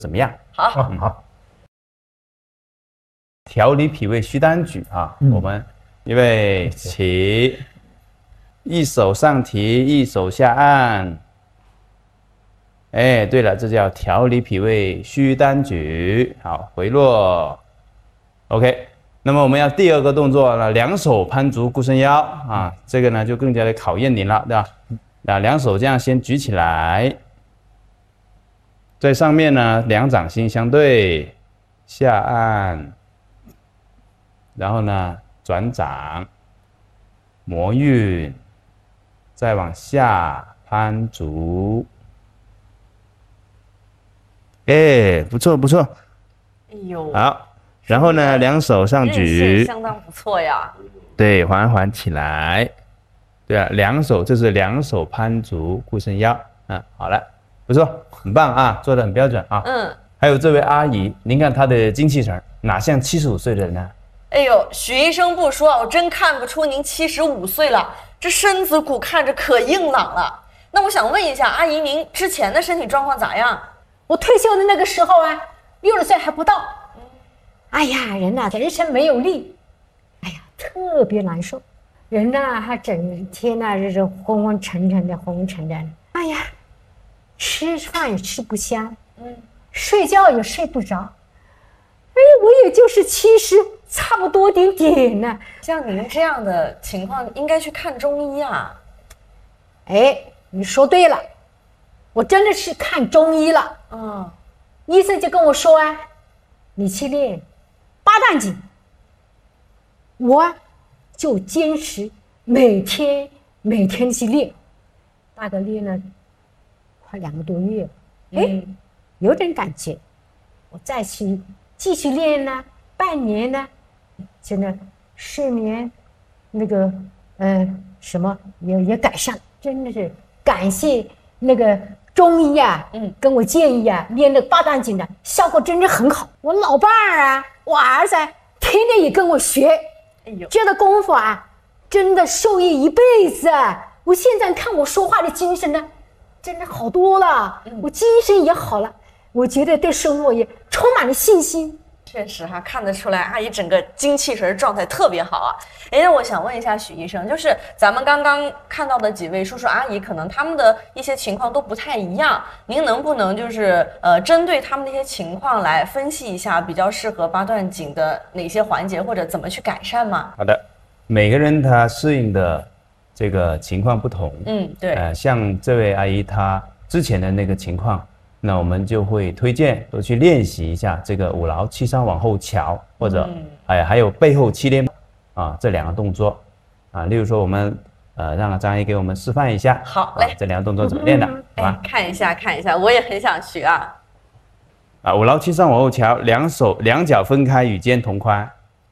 怎么样？ 好， 好， 调理脾胃虚单举啊，我们预备起，一手上提，一手下按。哎，对了，这叫调理脾胃虚单举。好，回落。OK， 那么我们要第二个动作呢，两手攀足固伸腰啊，这个呢就更加的考验您了，对吧？那两手这样先举起来，在上面呢两掌心相对，下按，然后呢转掌，摩运，再往下攀足。哎，不错不错。 哎呦， 好，然后呢，两手上韧举性，相当不错呀。 对，缓缓起来。对啊，两手，这是两手攀足固伸腰。好了，不错，很棒啊，做得很标准啊。还有这位阿姨，您看她的精气神，哪像75岁的人呢？ 哎呦，许医生不说，我真看不出您75岁了，这身子骨看着可硬朗了。那我想问一下，阿姨，您之前的身体状况咋样？ 我退休的那个时候啊，60岁还不到。哎呀，人呐，全身没有力，哎呀，特别难受。人呐，还整天呐，这昏昏沉沉的，昏昏沉沉的。哎呀，吃饭也吃不香，睡觉也睡不着。哎，我也就是70，差不多点呢。 像您这样的情况，应该去看中医啊。 哎，你说对了，我真的是看中医了。医生就跟我说啊，你去练八段锦。我就坚持每天去练，大概练了快2个多月，哎，有点感觉。我再去继续练呢，半年呢，真的睡眠那个什么也改善，真的是感谢那个中医啊，跟我建议啊，练那八段锦的效果真的很好。我老伴儿啊，我儿子天天也跟我学， 哎呦， 这个功夫啊，真的受益一辈子啊！我现在看我说话的精神呢，真的好多了，我精神也好了，我觉得对生活也充满了信心。 确实哈，看得出来阿姨整个精气神状态特别好啊。哎，那我想问一下许医生，就是咱们刚刚看到的几位叔叔阿姨，可能他们的一些情况都不太一样，您能不能就是针对他们的一些情况来分析一下，比较适合八段锦的哪些环节，或者怎么去改善吗？ 好的，每个人他适应的这个情况不同。 对， 像这位阿姨她之前的那个情况，那我们就会推荐多去练习一下这个5劳7伤往后翘，或者还有背后7连啊这2个动作啊。例如说我们让张阿姨给我们示范一下。 好嘞， 这2个动作怎么练的？好吧？ 看一下，我也很想学啊。 5劳7伤往后翘，两脚分开，与肩同宽，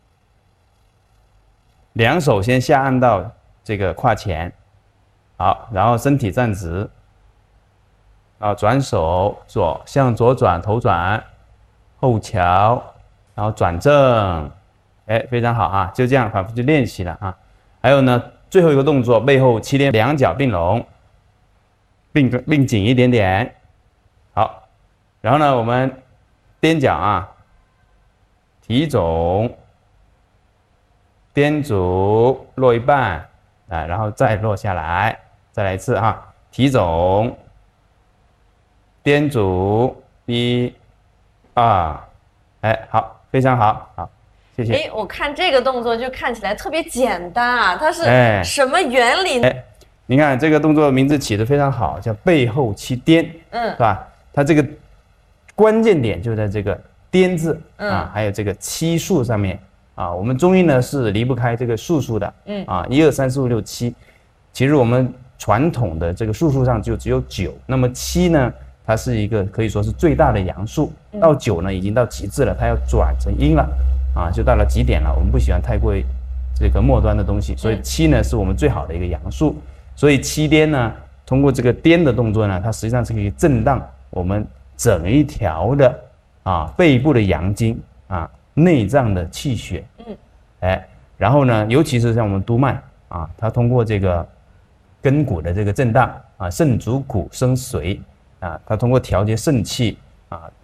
两手先下按到这个胯前，好，然后身体站直。转手向左转，头转，后翘，然后转正，哎，非常好啊！就这样反复去练习了啊。还有呢，最后一个动作，背后7连，两脚并拢，并紧一点点，好。然后呢，我们踮脚啊，提踵，踮足落一半，然后再落下来，再来一次哈，提踵。踮足1、2，哎，好，非常好，好，谢谢。 哎，我看这个动作就看起来特别简单啊，它是什么原理？ 你看这个动作名字起得非常好，叫背后7颠，是吧？它这个关键点就在这个颠字啊，还有这个7数上面啊。我们中医呢是离不开这个数的，1、2、3、4、5、6、7。其实我们传统的这个数上就只有9，那么7呢？它是一个可以说是最大的阳数，到9呢已经到极致了，它要转成阴了，就到了极点了。我们不喜欢太过这个末端的东西，所以7呢是我们最好的一个阳数。所以7颠呢，通过这个颠的动作呢，它实际上是可以震荡我们整一条的背部的阳经内脏的气血，然后呢，尤其是像我们督脉它通过这个根骨的这个震荡肾主骨生髓。它通过调节肾气